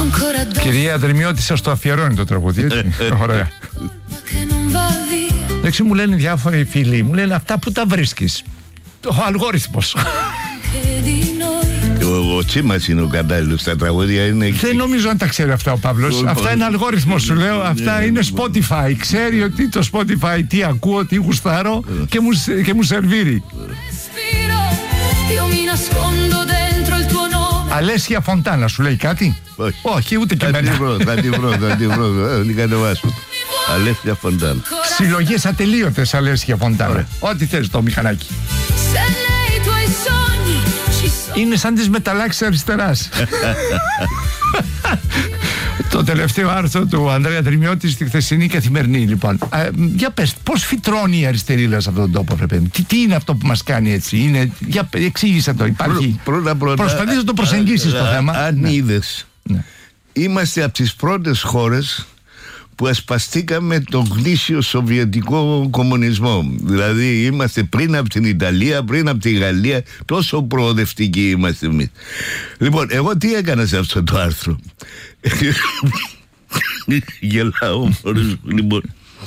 Κυρία Δρυμιώτη, σας το αφιερώνει το τραγούδι, έτσι. Ωραία. Εντάξει, μου λένε διάφοροι φίλοι, μου λένε αυτά που τα βρίσκεις. Ο αλγόριθμος. Ο Τσίμας είναι ο κατάλληλος στα τραγούδια. Δεν νομίζω αν τα ξέρει αυτά ο Παύλος. Αυτά είναι αλγόριθμος, σου λέω. Αυτά είναι Spotify. Ξέρει ότι το Spotify τι ακούω, τι γουστάρω και μου σερβίρει. Αλέσια Φοντάνα, σου λέει κάτι? Όχι, ούτε και εμένα. Θα τη βρω. Δεν κατεβάσω. Αλέσια Φοντάνα. Συλλογές ατελείωτες, Αλέσια Φοντάνα. Ό,τι θες το μηχανάκι. Είναι σαν τις μεταλλάξεις αριστεράς. Το τελευταίο άρθρο του Ανδρέα Δρυμιώτη στη χθεσινή Καθημερινή, λοιπόν. Για πες, πώς φυτρώνει η αριστερήλα σε αυτόν τον τόπο, ρε παιδί? Τι είναι αυτό που μας κάνει έτσι? Για εξήγησε το, υπάρχει. Πρώτα. Προσπαθείς να το προσεγγίσεις το θέμα. Αν είδες, είμαστε από τις πρώτες χώρες που ασπαστήκαμε τον γνήσιο σοβιετικό κομμουνισμό. Δηλαδή είμαστε πριν από την Ιταλία, πριν από τη Γαλλία, τόσο προοδευτικοί είμαστε εμείς. Λοιπόν, εγώ τι έκανα σε αυτό το άρθρο? Γελάω μόλις. Λοιπόν,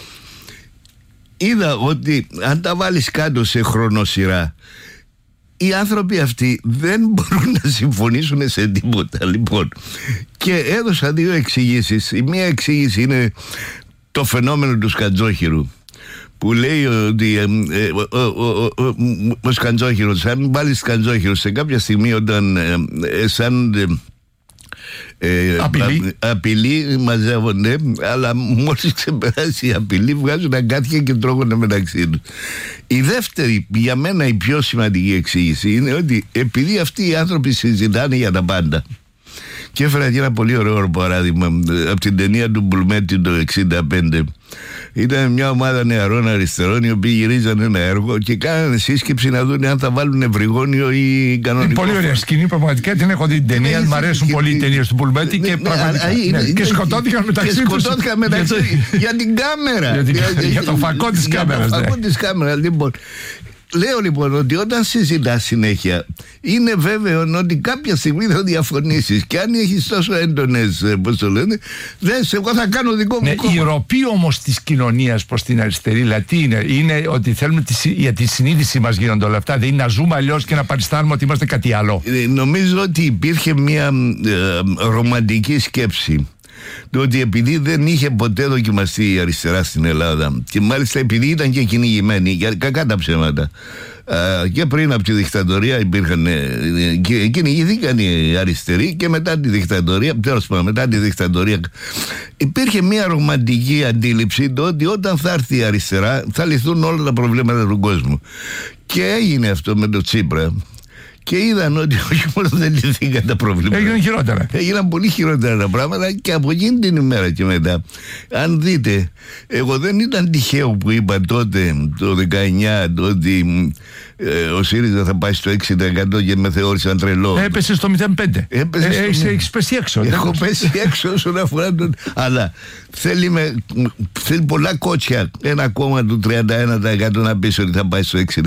είδα ότι αν τα βάλεις κάτω σε χρονοσυρά, οι άνθρωποι αυτοί δεν μπορούν να συμφωνήσουν σε τίποτα, λοιπόν. Και έδωσα δύο εξηγήσεις. Η μία εξήγηση είναι το φαινόμενο του Σκαντζόχυρου, που λέει ότι ο Σκαντζόχυρος, αν βάλεις Σκαντζόχυρο σε κάποια στιγμή όταν σαν απειλή μαζεύονται, αλλά μόλις ξεπεράσει η απειλή βγάζουν αγκάθια και τρώγονται μεταξύ τους. Η δεύτερη, για μένα η πιο σημαντική εξήγηση, είναι ότι επειδή αυτοί οι άνθρωποι συζητάνε για τα πάντα, και έφερα και ένα πολύ ωραίο παράδειγμα από την ταινία του Μπουλμέτη το 1965. Ήταν μια ομάδα νεαρών αριστερών οι οποίοι γυρίζαν ένα έργο και κάνανε σύσκεψη να δουν αν θα βάλουν ευρυγόνιο ή κανονικό. Πολύ ωραία σκηνή, πραγματικά την έχω δει την ταινία. Μ' αρέσουν πολύ οι ταινίες του Μπουλμέτη και πραγματικά. Και σκοτώθηκαν μεταξύ τους. Για την κάμερα. Για το φακό της κάμερας. Για το φακό της κάμερας, λοιπόν. Λέω λοιπόν ότι όταν συζητάς συνέχεια, είναι βέβαιο ότι κάποια στιγμή θα διαφωνήσεις. Και αν έχεις τόσο έντονες, πώς το λένε, εγώ θα κάνω δικό μου κόμμα. Η ροπή όμως της κοινωνίας προς την αριστερή, τι είναι? Είναι ότι θέλουμε για τη συνείδηση μας γίνονται όλα αυτά. Δεν είναι να ζούμε αλλιώς και να παριστάνουμε ότι είμαστε κάτι άλλο. Νομίζω ότι υπήρχε μια ρομαντική σκέψη. Το ότι επειδή δεν είχε ποτέ δοκιμαστεί η αριστερά στην Ελλάδα, και μάλιστα επειδή ήταν και κυνηγημένη, για κακά τα ψέματα, και πριν από τη δικτατορία υπήρχαν, κυνηγηθήκαν οι αριστεροί, και μετά τη δικτατορία, μετά τη δικτατορία υπήρχε μια ρομαντική αντίληψη το ότι όταν θα έρθει η αριστερά θα λυθούν όλα τα προβλήματα του κόσμου. Και έγινε αυτό με το Τσίπρα. Και είδαν ότι όχι μόνο δεν λυθήκαν τα προβλήματα, έγιναν χειρότερα. Έγιναν πολύ χειρότερα τα πράγματα. Και από εκείνη την ημέρα και μετά, αν δείτε, εγώ δεν ήταν τυχαίο που είπα τότε το 19 ότι ο ΣΥΡΙΖΑ θα πάει στο 6% και με θεώρησαν τρελό. Έπεσε στο 0,5. Έχεις πέσει έξω. Έχω πέσει έξω όσον αφορά τον. Αλλά θέλει πολλά κότσια ένα κόμμα του 31% να πει ότι θα πάει στο 6%.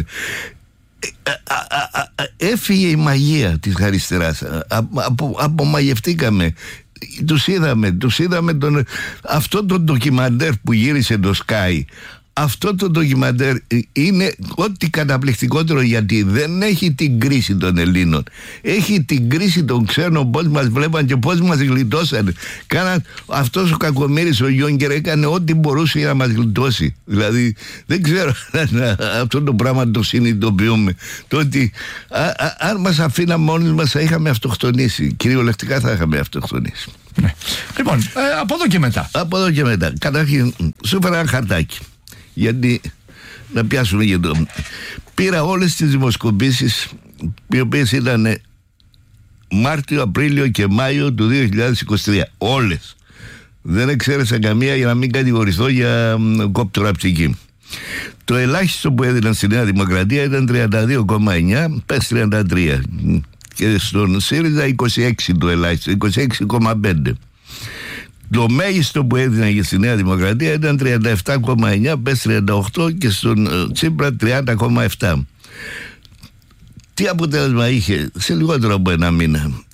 Έφυγε η μαγεία της αριστεράς. Απομαγευτήκαμε. Τους είδαμε αυτό το ντοκιμαντέρ που γύρισε το Sky. Αυτό το ντοκιμαντέρ είναι ό,τι καταπληκτικότερο, γιατί δεν έχει την κρίση των Ελλήνων. Έχει την κρίση των ξένων, πώς μας βλέπαν και πώς μας γλιτώσανε. Αυτός ο κακομοίρης ο Γιόγκερ έκανε ό,τι μπορούσε για να μας γλιτώσει. Δηλαδή δεν ξέρω αν αυτό το πράγμα το συνειδητοποιούμε. Το ότι αν μας αφήναμε μόνοι μας θα είχαμε αυτοκτονήσει. Κυριολεκτικά θα είχαμε αυτοκτονήσει. Ναι. Λοιπόν, από εδώ και μετά. Από εδώ και μετά. Καταρχήν, σου έφερα ένα χαρτάκι. Γιατί να πιάσουμε και το. Πήρα όλες τις δημοσκοπήσεις, οι οποίες ήταν Μάρτιο, Απρίλιο και Μάιο του 2023. Όλες. Δεν εξαίρεσα καμία για να μην κατηγορηθώ για κόπτωρα ψυχή. Το ελάχιστο που έδιναν στη Νέα Δημοκρατία ήταν 32,9, πες 33. Και στον ΣΥΡΙΖΑ 26 το ελάχιστο, 26,5. Το μέγιστο που έδιναν για στη Νέα Δημοκρατία ήταν 37,9, πες 38, και στον Τσίπρα 30,7. Τι αποτέλεσμα είχε σε λιγότερο από ένα μήνα?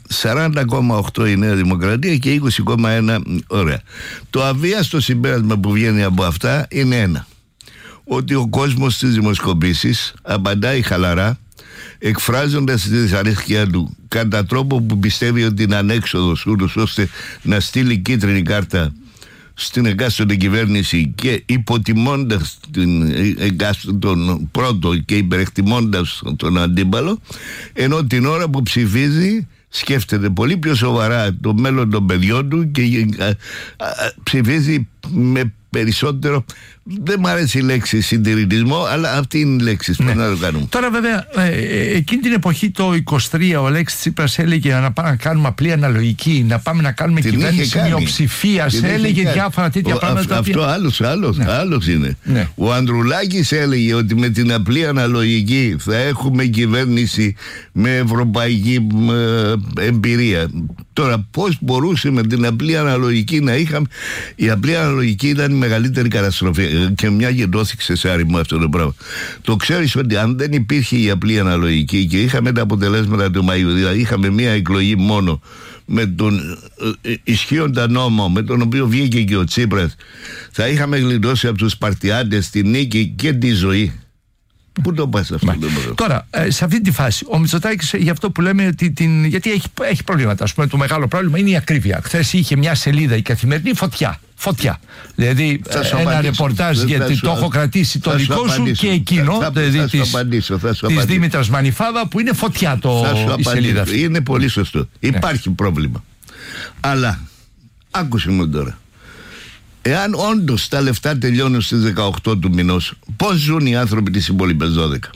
40,8 η Νέα Δημοκρατία και 20,1. Ωραία. Το αβίαστο συμπέρασμα που βγαίνει από αυτά είναι ένα: ότι ο κόσμος στις δημοσκοπήσεις απαντάει χαλαρά, εκφράζοντας τη δυσαρέσκεια του κατά τρόπο που πιστεύει ότι είναι ανέξοδος, ούτως ώστε να στείλει κίτρινη κάρτα στην εκάστοτε κυβέρνηση και υποτιμώντας τον πρώτο και υπερεκτιμώντας τον αντίπαλο, ενώ την ώρα που ψηφίζει σκέφτεται πολύ πιο σοβαρά το μέλλον των παιδιών του και ψηφίζει με περισσότερο, δεν μου αρέσει η λέξη συντηρητισμό, αλλά αυτή είναι η λέξη. Ναι. Να το κάνουμε. Τώρα βέβαια εκείνη την εποχή το 23 ο Αλέξης Τσίπρας έλεγε να πάμε να κάνουμε απλή αναλογική, να πάμε να κάνουμε την κυβέρνηση μειοψηφίας, έλεγε διάφορα τέτοια πράγματα. Αυτό άλλος είναι. Ναι. Ο Ανδρουλάκης έλεγε ότι με την απλή αναλογική θα έχουμε κυβέρνηση με ευρωπαϊκή εμπειρία. Τώρα πώς μπορούσε με την απλή αναλογική να είχαμε? Η απλή αναλογική ήταν η μεγαλύτερη καταστροφή και μια και το έθιξε σε άρρημα αυτό το πράγμα. Το ξέρεις ότι αν δεν υπήρχε η απλή αναλογική και είχαμε τα αποτελέσματα του Μαΐου, δηλαδή είχαμε μια εκλογή μόνο με τον ισχύοντα νόμο με τον οποίο βγήκε και ο Τσίπρας, θα είχαμε γλιτώσει από τους Σπαρτιάτες τη νίκη και τη ζωή. Πού το πας αυτό? Τώρα, σε αυτή τη φάση, ο Μητσοτάκης, για αυτό που λέμε, γιατί έχει προβλήματα. Ας πούμε, το μεγάλο πρόβλημα είναι η ακρίβεια. Χθες είχε μια σελίδα η Καθημερινή φωτιά. Δηλαδή, ένα ρεπορτάζ, γιατί το έχω κρατήσει το δικό σου και εκείνο, της Δήμητρας Μανιφάδα, που είναι φωτιά η σελίδα αυτή. Είναι πολύ σωστό. Υπάρχει πρόβλημα. Αλλά, άκουσε μου τώρα. Εάν όντως τα λεφτά τελειώνουν στις 18 του μηνός, πώς ζουν οι άνθρωποι τις υπόλοιπες 12?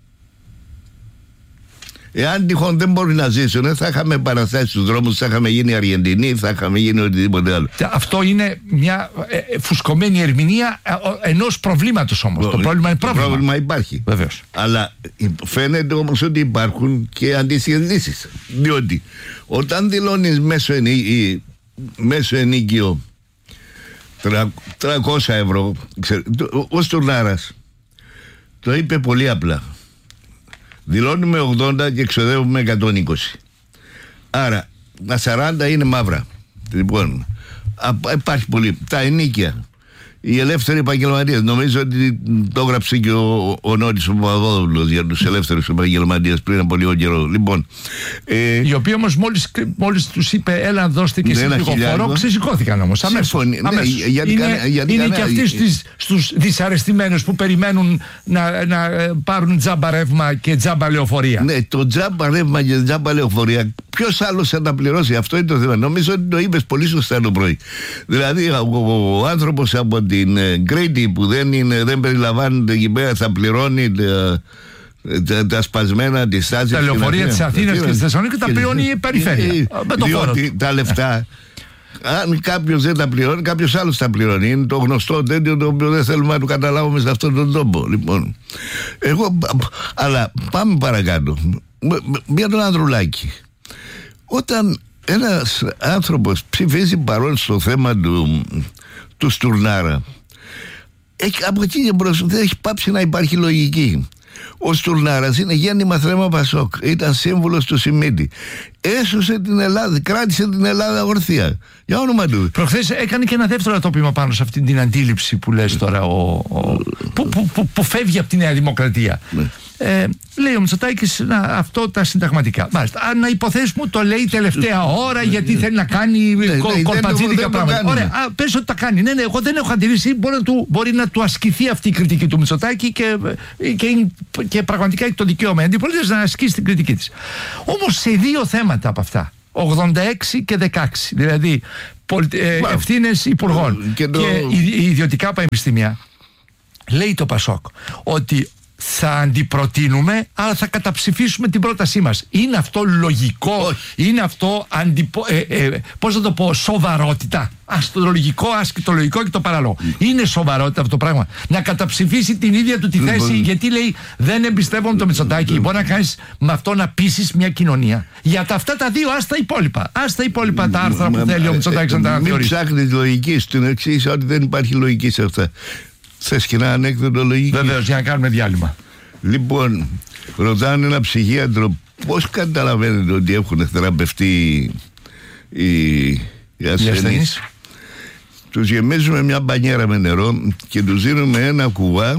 Εάν τυχόν δεν μπορούν να ζήσουν, θα είχαμε παραστάσει στους δρόμους, θα είχαμε γίνει Αργεντινοί, θα είχαμε γίνει οτιδήποτε άλλο. Αυτό είναι μια φουσκωμένη ερμηνεία ενός προβλήματος όμως. Το πρόβλημα είναι πρόβλημα. Το πρόβλημα υπάρχει. Βεβαίως. Αλλά φαίνεται όμως ότι υπάρχουν και αντίστοιχες λύσεις. Διότι όταν δηλώνεις μέσω ενίκιο 300 ευρώ, ο Στουρνάρας το είπε πολύ απλά: δηλώνουμε 80 και εξοδεύουμε 120. Άρα τα 40 είναι μαύρα. Λοιπόν, υπάρχει πολύ. Τα ενίκια, οι ελεύθεροι επαγγελματίες, νομίζω ότι το έγραψε και ο Νότης ο Παπαδόπουλος για τους ελεύθερους επαγγελματίες πριν από λίγο καιρό. Λοιπόν, οι οποίοι όμως μόλις τους είπε έλα δώστε και εσείς λίγο φορό, ξεσηκώθηκαν όμως αμέσως. Είναι και αυτοί στους δυσαρεστημένους που περιμένουν να πάρουν τζάμπα ρεύμα και τζάμπα λεωφορεία. Ναι, το τζάμπα ρεύμα και τζάμπα λεωφορεία, ποιος άλλος θα τα πληρώσει? Αυτό είναι το θέμα. Νομίζω ότι το είπες πολύ σωστά το πρωί. Δηλαδή ο άνθρωπος από την Κρήτη που δεν περιλαμβάνεται εκεί πέρα θα πληρώνει τα σπασμένα της τάσης. Τα λεωφορεία της Αθήνας και της Θεσσαλονίκη τα πληρώνει η περιφέρεια. Διότι τα λεφτά, αν κάποιος δεν τα πληρώνει, κάποιος άλλος τα πληρώνει. Είναι το γνωστό τέτοιο το οποίο δεν θέλουμε να το καταλάβουμε σε αυτόν τον τόπο. Λοιπόν, αλλά πάμε παρακάτω. Για τον Ανδρουλάκη. Όταν ένας άνθρωπος ψηφίζει παρόν στο θέμα του Στουρνάρα, από εκεί και μπρος δεν έχει πάψει να υπάρχει λογική. Ο Στουρνάρας είναι γέννημα θρέμα Πασόκ, ήταν σύμβουλος του Σιμίτη, έσωσε την Ελλάδα, κράτησε την Ελλάδα ορθία, για όνομα του. Προχθές έκανε και ένα δεύτερο ατόπιμα πάνω σε αυτή την αντίληψη που λες τώρα, που φεύγει από τη Νέα Δημοκρατία. Λέει ο Μητσοτάκης αυτό τα συνταγματικά. Μάλιστα, να υποθέσουμε το λέει τελευταία ώρα γιατί θέλει να κάνει κορπατζίδικα πράγματα. Ωραία, πες ότι τα κάνει. Ναι, εγώ δεν έχω αντιρρήσει. Μπορεί να του ασκηθεί αυτή η κριτική του Μητσοτάκη και πραγματικά έχει το δικαίωμα η αντιπολίτευση να ασκήσει την κριτική της. Όμως σε δύο θέματα από αυτά, 86 και 16, δηλαδή ευθύνες υπουργών και ιδιωτικά πανεπιστήμια, λέει το Πασόκ ότι θα αντιπροτείνουμε, αλλά θα καταψηφίσουμε την πρότασή μας. Είναι αυτό λογικό? Όχι. Είναι αυτό πώς θα το πω, σοβαρότητα? Το λογικό, το λογικό και το παράλογο. Είναι σοβαρότητα αυτό το πράγμα? Να καταψηφίσει την ίδια του τη θέση, γιατί λέει δεν εμπιστεύομαι το Μητσοτάκη. Μπορεί να κάνεις με αυτό να πείσεις μια κοινωνία. Για αυτά τα δύο, άστα υπόλοιπα. Άστα υπόλοιπα τα άρθρα που θέλει ο Μητσοτάκης να τα αναθεωρήσει. Μην ψάχνεις λογική, στην εξής ότι δεν υπάρχει λογική σε αυτά. Θες και ένα ανέκδοτο λογική? Βεβαίως, για να κάνουμε διάλειμμα. Λοιπόν, ρωτάνε ένα ψυχίατρο Πώς καταλαβαίνετε ότι έχουν θεραπευτεί οι ασθενείς? Τους γεμίζουμε μια μπανιέρα με νερό και τους δίνουμε ένα κουβά,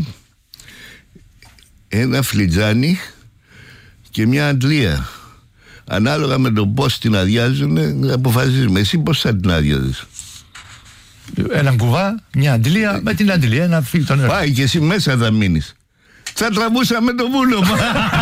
ένα φλιτζάνι και μια αντλία. Ανάλογα με το πώς την αδειάζουν, αποφασίζουμε. Εσύ πώς θα την αδειάζεις? Έναν κουβά, μια αντλία, με την αντλία να φύγει το νερό. Πάει και εσύ μέσα θα μείνεις. Θα τραβούσαμε το βούλωμα.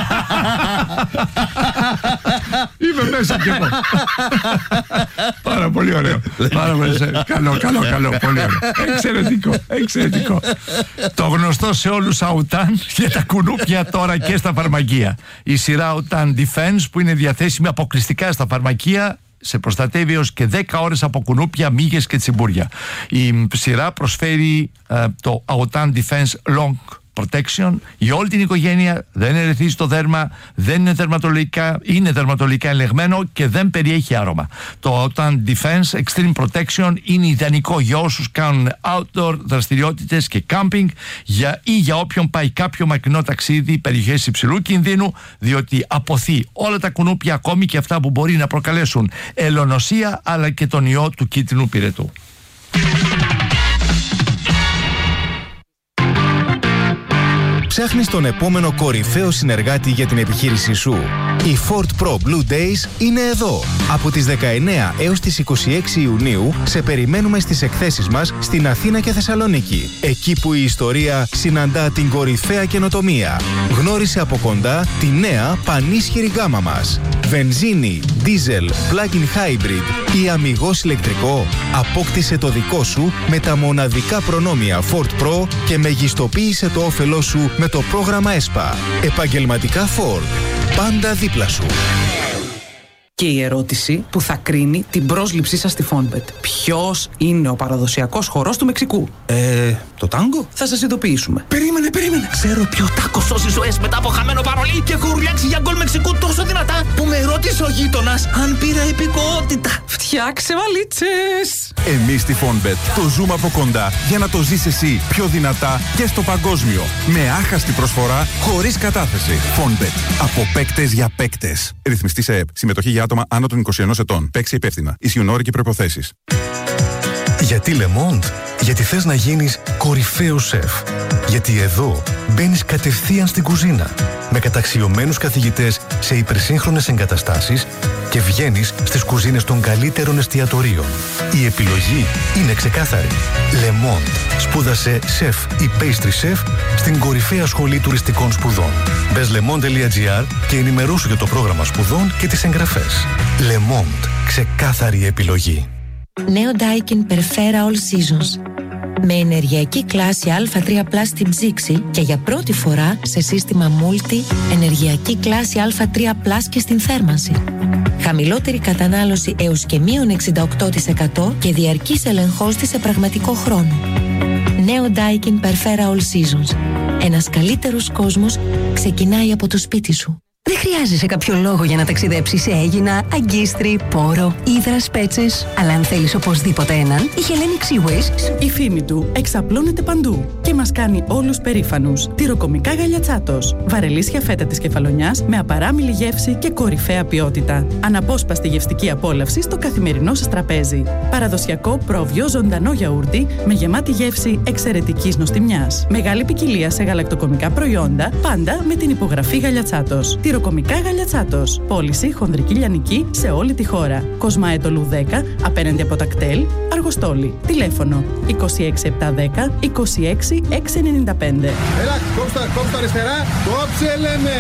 Είμαι μέσα κι εγώ. Πάρα πολύ ωραίο. Πάρα πολύ καλό, πολύ ωραίο. Εξαιρετικό. Το γνωστό σε όλους Autan για τα κουνούπια τώρα και στα φαρμακεία. Η σειρά Autan Defense που είναι διαθέσιμη αποκλειστικά στα φαρμακεία σε προστατεύει έως και 10 ώρες από κουνούπια, μύγες και τσιμπούρια. Η σειρά προσφέρει το Autan Defense Long Protection για όλη την οικογένεια, δεν ερεθίζει το δέρμα, δεν είναι δερματολογικά ελεγμένο και δεν περιέχει άρωμα. Το Autan Defense Extreme Protection είναι ιδανικό για όσους κάνουν outdoor δραστηριότητες και camping ή για όποιον πάει κάποιο μακρινό ταξίδι, περιοχές υψηλού κινδύνου, διότι αποθεί όλα τα κουνούπια, ακόμη και αυτά που μπορεί να προκαλέσουν ελονοσία αλλά και τον ιό του κίτρινου πυρετού. Ψάχνεις τον επόμενο κορυφαίο συνεργάτη για την επιχείρησή σου? Η Ford Pro Blue Days είναι εδώ. Από τις 19 έως τις 26 Ιουνίου σε περιμένουμε στις εκθέσεις μας στην Αθήνα και Θεσσαλονίκη. Εκεί που η ιστορία συναντά την κορυφαία καινοτομία. Γνώρισε από κοντά τη νέα πανίσχυρη γάμα μας. Βενζίνη, diesel, plug-in hybrid ή αμιγώς ηλεκτρικό. Απόκτησε το δικό σου με τα μοναδικά προνόμια Ford Pro και μεγιστοποίησε το όφελό σου με το πρόγραμμα ΕΣΠΑ. Επαγγελματικά Ford. Πάντα δίπλα σου. Και η ερώτηση που θα κρίνει την πρόσληψή σας στη Fonbet. Ποιος είναι ο παραδοσιακός χορός του Μεξικού? Το τάγκο? Θα σας ειδοποιήσουμε. Περίμενε. Ξέρω ποιο τάκο σώζει ζωές μετά από χαμένο παρολί και έχω ουρλιάξει για γκολ Μεξικού τόσο δυνατά που με ρώτησε ο γείτονας αν πήρα υπηκότητα. Φτιάξε βαλίτσες! Εμείς στη Fonbet το ζούμε από κοντά για να το ζεις εσύ πιο δυνατά και στο παγκόσμιο. Με άχαστη προσφορά, χωρίς κατάθεση. Fonbet. Από παίκτες για παίκτες. Ρυθμιστή σε ΕΠ. Συμμετοχή για άτομα άνω των 21 ετών. Παίξει υπεύθυνα. Ισιουν όροι και προϋποθέσεις. Γιατί Le Monde? Γιατί θες να γίνεις κορυφαίος σεφ. Γιατί εδώ μπαίνεις κατευθείαν στην κουζίνα με καταξιωμένους καθηγητές σε υπερσύγχρονες εγκαταστάσεις και βγαίνεις στις κουζίνες των καλύτερων εστιατορίων. Η επιλογή είναι ξεκάθαρη. Le Monde. Σπούδασε σεφ ή pastry chef στην κορυφαία σχολή τουριστικών σπουδών. Μπες lemonde.gr και ενημερώσου για το πρόγραμμα σπουδών και τις εγγραφές. Le Monde. Ξεκάθαρη επιλογή. Νέο Daikin Perfera All Seasons. Με ενεργειακή κλάση Α3+ στην ψήξη και για πρώτη φορά σε σύστημα Multi ενεργειακή κλάση Α3+ και στην θέρμανση. Χαμηλότερη κατανάλωση έως και -68% και διαρκής ελεγχός της σε πραγματικό χρόνο. Νέο Daikin Perfera All Seasons. Ένας καλύτερος κόσμος ξεκινάει από το σπίτι σου. Δεν χρειάζεσαι κάποιο λόγο για να ταξιδέψεις σε Αίγινα, Αγκίστρι, Πόρο, Ύδρας, Πέτσες. Αλλά αν θέλεις οπωσδήποτε έναν, η Hellenic Seaways. Η φήμη του εξαπλώνεται παντού και μας κάνει όλους περήφανους. Τυροκομικά γαλιατσάτος. Βαρελίσια φέτα της Κεφαλονιάς με απαράμιλη γεύση και κορυφαία ποιότητα. Αναπόσπαστη γευστική απόλαυση στο καθημερινό σας τραπέζι. Παραδοσιακό πρόβιο ζωντανό γιαούρτι με γεμάτη γεύση εξαιρετικής νοστιμιάς. Μεγάλη ποικιλία σε γαλακτοκομικά προϊόντα, πάντα με την υπογραφή Γαλιατσάτος. Τυροκομικά Γαλιατσάτος. Πώληση χονδρική λιανική σε όλη τη χώρα. Κοσμάετολου 10, απέναντι από τα κτέλ, Αργοστόλη. Τηλέφωνο 26710 26695. Έλα, κόψτε αριστερά, κόψε λέμε.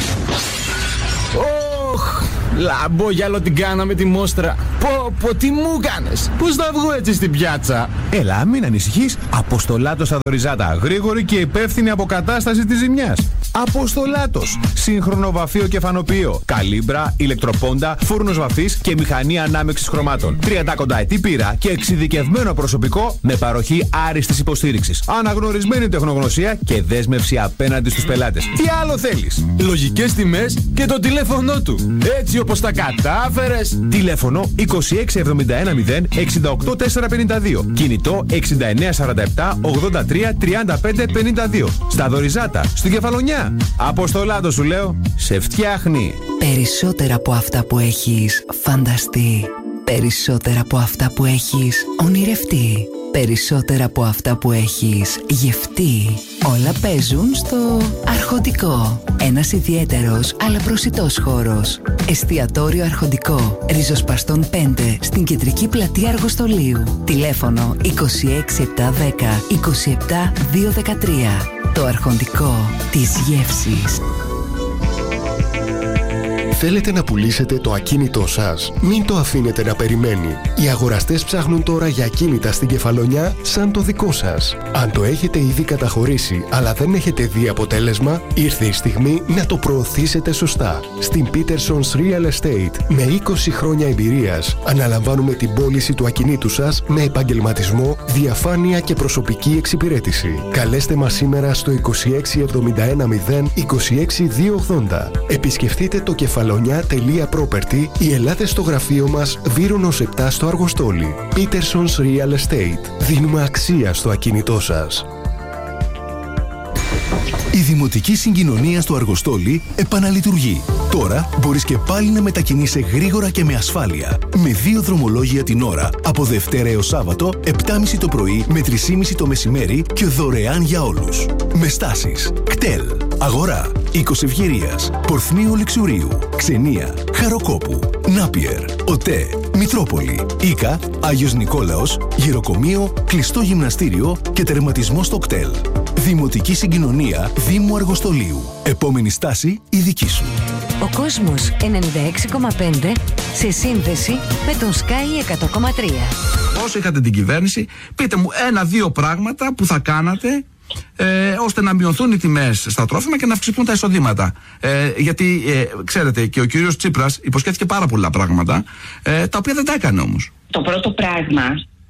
Λαμπόγιαλο την κάναμε τη μόστρα. Πω, τι μου κάνες? Πώς θα βγω έτσι στην πιάτσα? Έλα, μην ανησυχείς. Αποστολάτος στα Δωριζάτα. Γρήγορη και υπεύθυνη αποκατάσταση της ζημιάς. Αποστολάτος. Σύγχρονο βαφείο και φανοποιείο. Καλύμπρα, ηλεκτροπόντα, φούρνος βαφής και μηχανή ανάμειξης χρωμάτων. 30 ετή πείρα και εξειδικευμένο προσωπικό με παροχή άριστης υποστήριξης. Αναγνωρισμένη τεχνογνωσία και δέσμευση απέναντι στους πελάτες. Τι άλλο θέλεις? Λογικές τιμές και το τηλέφωνό του. Έτσι πως τα κατάφερες. Τηλέφωνο 26710 68452. Κινητό 6947 83 35 52. Στα Δωριζάτα, στην Κεφαλονιά. Αποστολάτο σου λέω, σε φτιάχνει. Περισσότερα από αυτά που έχεις φανταστεί. Περισσότερα από αυτά που έχεις ονειρευτεί. Περισσότερα από αυτά που έχεις γευτεί. Όλα παίζουν στο Αρχοντικό. Ένας ιδιαίτερος αλλά προσιτός χώρος. Εστιατόριο Αρχοντικό. Ριζοσπαστών 5 στην κεντρική πλατεία Αργοστολίου. Τηλέφωνο 26710 27213. Το Αρχοντικό της γεύσης. Θέλετε να πουλήσετε το ακίνητό σας? Μην το αφήνετε να περιμένει. Οι αγοραστές ψάχνουν τώρα για ακίνητα στην Κεφαλονιά σαν το δικό σας. Αν το έχετε ήδη καταχωρήσει αλλά δεν έχετε δει αποτέλεσμα, ήρθε η στιγμή να το προωθήσετε σωστά. Στην Peterson's Real Estate, με 20 χρόνια εμπειρίας, αναλαμβάνουμε την πώληση του ακινήτου σας με επαγγελματισμό, διαφάνεια και προσωπική εξυπηρέτηση. Καλέστε μας σήμερα στο 26710 26280. Επισκεφτείτε το κεφαλονιά.property ή ελάτε στο γραφείο μας Βύρονος 7 στο Αργοστόλι. Peterson's Real Estate. Δίνουμε αξία στο ακίνητό σας. Η Δημοτική Συγκοινωνία στο Αργοστόλι επαναλειτουργεί. Τώρα μπορείς και πάλι να μετακινείσαι γρήγορα και με ασφάλεια. Με 2 δρομολόγια την ώρα, από Δευτέρα έως Σάββατο, 7.30 το πρωί με 3.30 το μεσημέρι και δωρεάν για όλους. Με στάσεις κτέλ, Αγορά, Οίκος Ευγυρίας, Πορθμίου Λιξουρίου, Ξενία, Χαροκόπου, Νάπιερ, ΟΤΕ, Μητρόπολη, Ίκα, Άγιος Νικόλαος, Γεροκομείο, κλειστό γυμναστήριο και τερματισμό στο κτέλ. Δημοτική Συγκοινωνία Δήμου Αργοστολίου. Επόμενη στάση η δική σου. Ο κόσμος 96,5 σε σύνδεση με τον Sky 100,3. Όσο είχατε την κυβέρνηση, πείτε μου 1-2 πράγματα που θα κάνατε ώστε να μειωθούν οι τιμές στα τρόφιμα και να αυξηθούν τα εισοδήματα. Γιατί ξέρετε, και ο κύριος Τσίπρας υποσχέθηκε πάρα πολλά πράγματα, τα οποία δεν τα έκανε όμως. Το πρώτο πράγμα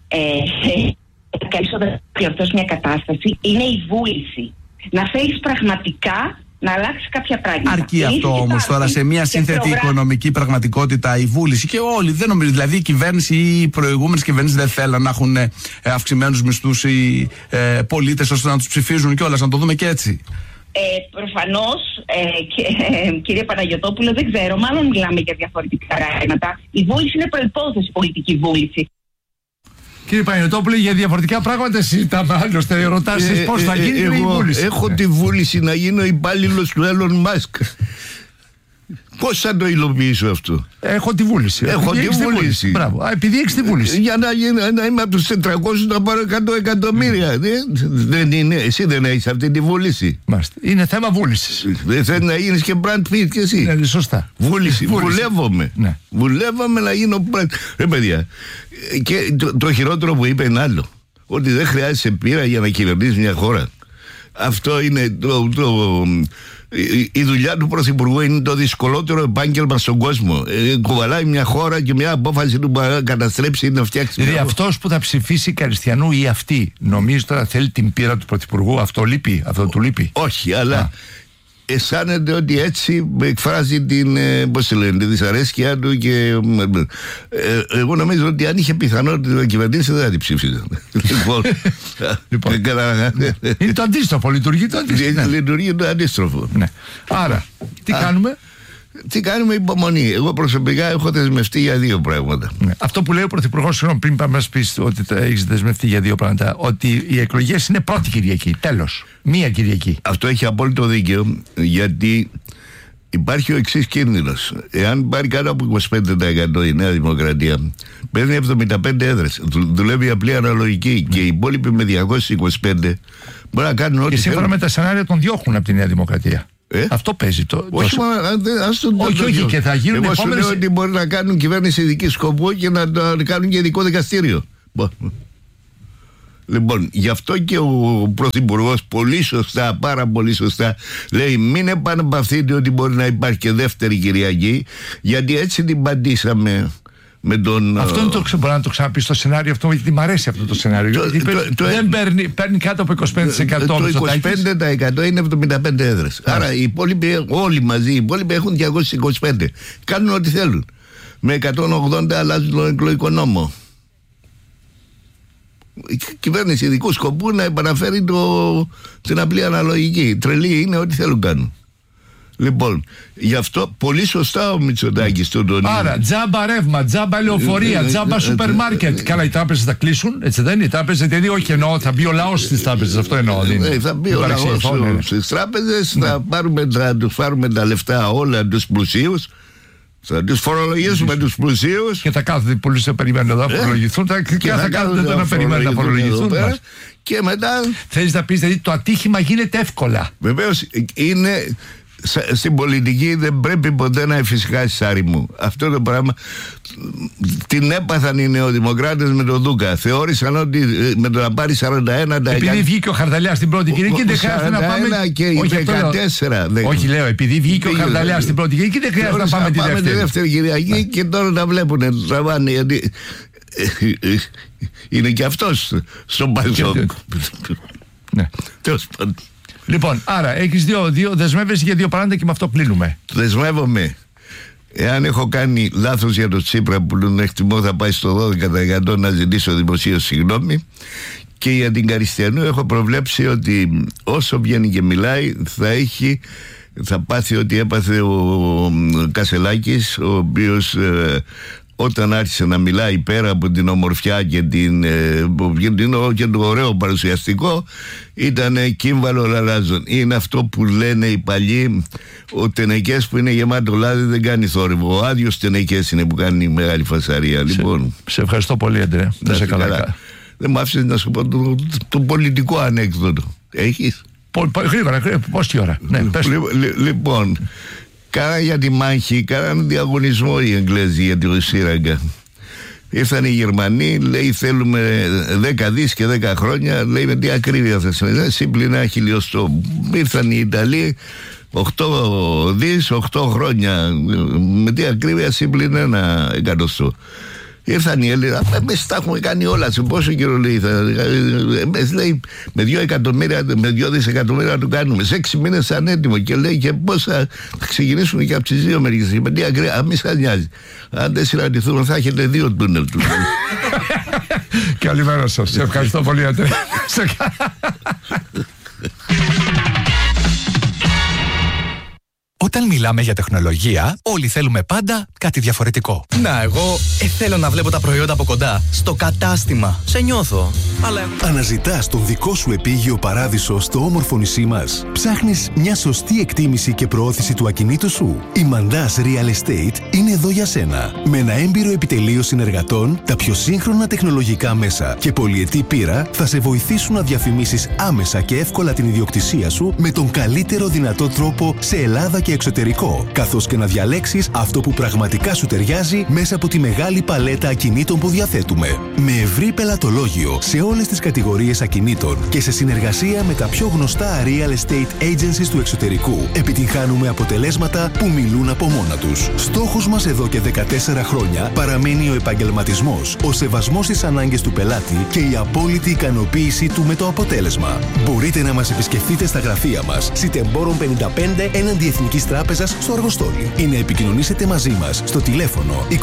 να διορθώσει μια κατάσταση είναι η βούληση. Να θέλεις πραγματικά να αλλάξει κάποια πράγματα. Αρκεί αυτό όμως τώρα σε μια σύνθετη οικονομική πραγματικότητα η βούληση? Και όλοι, δεν νομίζω, δηλαδή η κυβέρνηση ή οι προηγούμενες κυβερνήσεις δεν θέλουν να έχουν αυξημένους μισθούς οι πολίτες ώστε να τους ψηφίζουν κιόλας, να το δούμε και έτσι. Προφανώς, κύριε Παναγιωτόπουλο, δεν ξέρω, μάλλον μιλάμε για διαφορετικά πράγματα. Η βούληση είναι προϋπόθεση, πολιτική βούληση. Κύριε Παναγιωτόπουλε, για διαφορετικά πράγματα συζητάμε. Άλλωστε, ρωτάς εσείς πώς θα γίνει η βούληση. Έχω τη βούληση να γίνω υπάλληλος του Elon Musk. Πώς θα το υλοποιήσω αυτό? Έχω τη βούληση. Έχω τη βούληση. Μπράβο. Επειδή έχεις τη βούληση. Για να είμαι από τους 400 να πάρω 100 εκατομμύρια. Δεν είναι. Εσύ δεν έχεις αυτή τη βούληση. Είναι θέμα βούλησης. Δεν θέλει να γίνεις και Brad Pitt κι εσύ? Ναι, σωστά. Βούληση. Βουλεύομαι. Ναι. Βουλεύομαι να γίνω Ρε παιδιά. Και το χειρότερο που είπε είναι άλλο. Ότι δεν χρειάζεσαι πείρα για να κυβερνήσεις μια χώρα. Αυτό είναι η δουλειά του Πρωθυπουργού, είναι το δυσκολότερο επάγγελμα στον κόσμο. Κουβαλάει μια χώρα και μια απόφαση του να καταστρέψει ή να φτιάξει. Δηλαδή αυτός που θα ψηφίσει Καριστιανού ή αυτή, νομίζω τώρα θέλει την πείρα του Πρωθυπουργού? Αυτό λείπει, αυτό του λείπει. Όχι, αλλά αισθάνεται ότι έτσι εκφράζει την, πώς λένε, τη δυσαρέσκεια του και εγώ νομίζω ότι αν είχε πιθανότητα να κυβερνήσει δεν θα την ψήφιζε. Λοιπόν, είναι το αντίστροφο, λειτουργεί το αντίστροφο. Λειτουργεί το αντίστροφο. Άρα, τι κάνουμε? Τι κάνουμε? Υπομονή. Εγώ προσωπικά έχω δεσμευτεί για 2 πράγματα. Αυτό που λέει ο Πρωθυπουργός, συγγνώμη, πριν πάμε να σου πεις ότι έχεις δεσμευτεί για 2 πράγματα, ότι οι εκλογές είναι πρώτη Κυριακή. Τέλος. Μία Κυριακή. Αυτό έχει απόλυτο δίκαιο, γιατί υπάρχει ο εξής κίνδυνος. Εάν πάρει κάτω από 25% η Νέα Δημοκρατία, παίρνει 75 έδρες. Δουλεύει απλή αναλογική και οι υπόλοιποι με 225 μπορεί να κάνουν ό,τι. Και σύμφωνα με τα σενάρια τον διώχνουν από τη Νέα Δημοκρατία. Αυτό παίζει όχι, όχι, και θα γίνουν εγώ σου λέω ότι μπορεί να κάνουν κυβέρνηση ειδική σκοπού και να το κάνουν και ειδικό δικαστήριο. Λοιπόν, γι' αυτό και ο Πρωθυπουργός πολύ σωστά, πάρα πολύ σωστά, λέει μην επαναπαυθείτε ότι μπορεί να υπάρχει και δεύτερη Κυριακή, γιατί έτσι την παντήσαμε με τον... Αυτό είναι μπορεί να το ξαναπεί στο σενάριο αυτό, γιατί μου αρέσει αυτό το σενάριο. Δεν παίρνει κάτω από 25%. Το 25% είναι 75 έδρες. Άρα οι υπόλοιποι, όλοι μαζί, οι υπόλοιποι έχουν 225. Κάνουν ό,τι θέλουν. Με 180 αλλάζουν τον εκλογικό νόμο. Η κυβέρνηση ειδικού σκοπού να επαναφέρει την απλή αναλογική. Τρελή είναι, ό,τι θέλουν κάνουν. Λοιπόν, γι' αυτό πολύ σωστά ο Μητσοτάκης τον τονίζει. Άρα, τζάμπα ρεύμα, τζάμπα λεωφορεία, τζάμπα σούπερ μάρκετ. Καλά, οι τράπεζες θα κλείσουν, έτσι δεν είναι? Οι τράπεζες, δηλαδή, όχι εννοώ, θα μπει ο λαός στις τράπεζες, αυτό εννοώ. Θα μπει ο λαός στις τράπεζες, θα τους πάρουμε τα λεφτά όλα τους πλουσίους. Θα τους φορολογήσουμε τους πλουσίους. Και θα κάθονται οι πολλοί να περιμένουν να φορολογηθούν. Και θα κάθονται εδώ να περιμένουν να φορολογηθούν. Και μετά. Θέλεις να πεις, δηλαδή το ατύχημα γίνεται εύκολα. Βεβαίως είναι. Στην πολιτική δεν πρέπει ποτέ να εφησυχάσει άρη μου. Αυτό το πράγμα την έπαθαν οι νεοδημοκράτες με τον Δούκα. Θεώρησαν ότι με το να πάρει 41%. Επειδή βγήκε ο Χαρδαλιάς στην πρώτη Κυριακή, δεν χρειάζεται να πάμε. Και οι 14. Όχι, λέω, επειδή βγήκε ο Χαρδαλιάς στην πρώτη Κυριακή, δεν χρειάζεται να πάμε τη δεύτερη Κυριακή. Και τώρα τα βλέπουν, τραβάνε, γιατί είναι και αυτός στον Πασόκ. Ναι. Τέλος πάντων. Λοιπόν, άρα έχεις δεσμεύεσαι για δύο πράγματα και με αυτό κλείνουμε. Δεσμεύομαι. Εάν έχω κάνει λάθος για τον Τσίπρα που τον εκτιμώ, θα πάει στο 12% να ζητήσω δημοσίως συγγνώμη. Και για την Καριστιανού έχω προβλέψει ότι όσο βγαίνει και μιλάει θα πάθει ότι έπαθε ο Κασελάκης, ο οποίος όταν άρχισε να μιλάει πέρα από την ομορφιά και το ωραίο παρουσιαστικό, ήταν κύμβαλο λαλάζων. Είναι αυτό που λένε οι παλιοί, ο τενεκές που είναι γεμάτο λάδι δεν κάνει θόρυβο. Ο άδειος τενεκές είναι που κάνει μεγάλη φασαρία. Λοιπόν, σε ευχαριστώ πολύ, Αντρέα. Δεν μ' άφησες να σου πω το πολιτικό ανέκδοτο. Έχεις? Γρήγορα, πόση ώρα? Λοιπόν, κάναν για τη μάχη, κάναν διαγωνισμό οι Εγγλέζοι για τη σύραγγα. Ήρθαν οι Γερμανοί, λέει θέλουμε 10 δις και 10 χρόνια, λέει με τι ακρίβεια θα σημαίνει, σύμπλην ένα χιλιοστό. Ήρθαν οι Ιταλοί, 8 δις, 8 χρόνια, με τι ακρίβεια σύμπλην ένα εκατοστό. Ήρθαν οι Έλληνες, εμείς τα έχουμε κάνει όλα, σε πόσο καιρό λέει, εμείς λέει με 2 δισεκατομμύρια να το κάνουμε, σε 6 μήνες θα είναι έτοιμο, και λέει και πώς θα ξεκινήσουμε και από τις δύο μερικές, με τι ακραία, μη σας νοιάζει, αν δεν συναντηθούμε θα έχετε 2 τούνελ του. Καλημέρα σας, σε ευχαριστώ πολύ, Αντρέα. Όταν μιλάμε για τεχνολογία, όλοι θέλουμε πάντα κάτι διαφορετικό. Να, εγώ θέλω να βλέπω τα προϊόντα από κοντά, στο κατάστημα. Σε νιώθω, αλλά... Αναζητάς τον δικό σου επίγειο παράδεισο στο όμορφο νησί μας. Ψάχνεις μια σωστή εκτίμηση και προώθηση του ακινήτου σου. Η Mandaz Real Estate είναι εδώ για σένα. Με ένα έμπειρο επιτελείο συνεργατών, τα πιο σύγχρονα τεχνολογικά μέσα και πολυετή πείρα θα σε βοηθήσουν να διαφημίσεις άμεσα και εύκολα την ιδιοκτησία σου με τον καλύτερο δυνατό τρόπο σε Ελλάδα και εξωτερικό, καθώς και να διαλέξεις αυτό που πραγματικά σου ταιριάζει μέσα από τη μεγάλη παλέτα ακινήτων που διαθέτουμε. Με ευρύ πελατολόγιο σε όλες τις κατηγορίες ακινήτων και σε συνεργασία με τα πιο γνωστά real estate agencies του εξωτερικού, επιτυγχάνουμε αποτελέσματα που μιλούν από μόνα τους. Στόχος μας εδώ και 14 χρόνια παραμένει ο επαγγελματισμός, ο σεβασμός στις ανάγκες του πελάτη και η απόλυτη ικανοποίησή του με το αποτέλεσμα. Μπορείτε να μας επισκεφτείτε στα γραφεία μας, Σιτεμπόρων 55 έναντι Εθνικής Τράπεζας στο Αργοστόλι, ή να επικοινωνήσετε μαζί μας στο τηλέφωνο 26710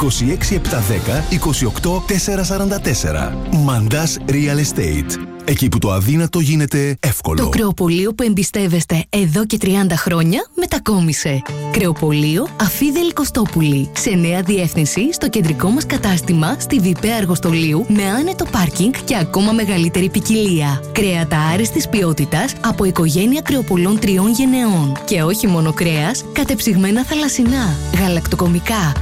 28444. Mandaz Real Estate. Εκεί που το αδύνατο γίνεται εύκολο. Το κρεοπωλείο που εμπιστεύεστε εδώ και 30 χρόνια μετακόμισε. Κρεοπωλείο Αφίδελη Κωστόπουλη. Σε νέα διεύθυνση στο κεντρικό μας κατάστημα στη Βιπαία Αργοστολίου, με άνετο πάρκινγκ και ακόμα μεγαλύτερη ποικιλία. Κρέατα άριστης ποιότητας από οικογένεια κρεοπωλών 3 γενεών. Και όχι μόνο κρέας, κατεψυγμένα θαλασσινά, γαλακτοκομικά,